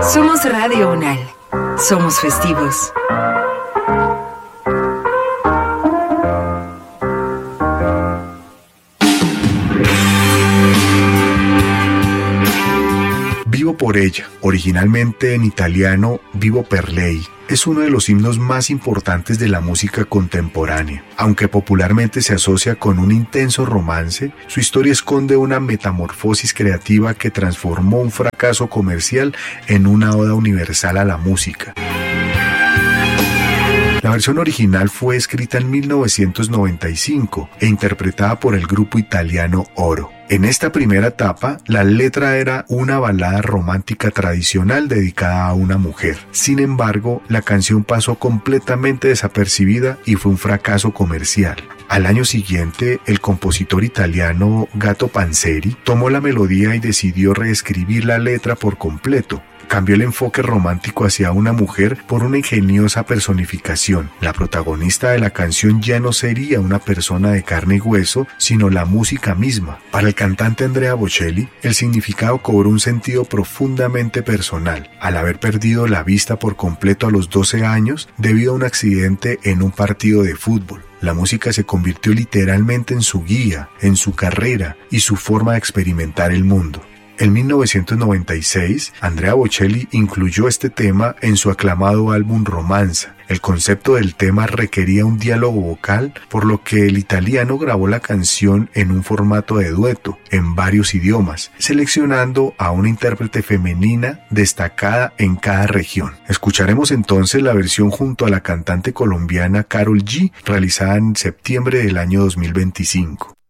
Somos Radio UNAL. Somos festivos. Vivo por ella, originalmente en italiano Vivo per lei, es uno de los himnos más importantes de la música contemporánea. Aunque popularmente se asocia con un intenso romance, su historia esconde una metamorfosis creativa que transformó un fracaso comercial en una oda universal a la música. La versión original fue escrita en 1995 e interpretada por el grupo italiano Oro. En esta primera etapa, la letra era una balada romántica tradicional dedicada a una mujer. Sin embargo, la canción pasó completamente desapercibida y fue un fracaso comercial. Al año siguiente, el compositor italiano Gato Panzeri tomó la melodía y decidió reescribir la letra por completo. Cambió el enfoque romántico hacia una mujer por una ingeniosa personificación. La protagonista de la canción ya no sería una persona de carne y hueso, sino la música misma. Para el cantante Andrea Bocelli, el significado cobró un sentido profundamente personal. Al haber perdido la vista por completo a los 12 años, debido a un accidente en un partido de fútbol, la música se convirtió literalmente en su guía, en su carrera y su forma de experimentar el mundo. En 1996, Andrea Bocelli incluyó este tema en su aclamado álbum Romanza. El concepto del tema requería un diálogo vocal, por lo que el italiano grabó la canción en un formato de dueto, en varios idiomas, seleccionando a una intérprete femenina destacada en cada región. Escucharemos entonces la versión junto a la cantante colombiana Karol G, realizada en septiembre del año 2025.